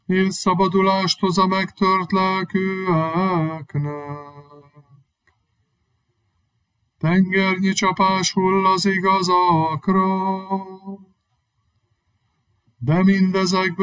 és szabadulást hoz a megtört lelkűeknek. Tengernyi csapás hull az igazakra, de mindezekből